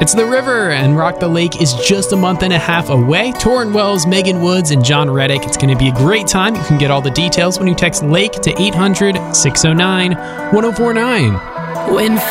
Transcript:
It's The River, and Rock the Lake is just a month and a half away. Torrin Wells, Megan Woods, and John Reddick. It's going to be a great time. You can get all the details when you text LAKE to 800-609-1049. When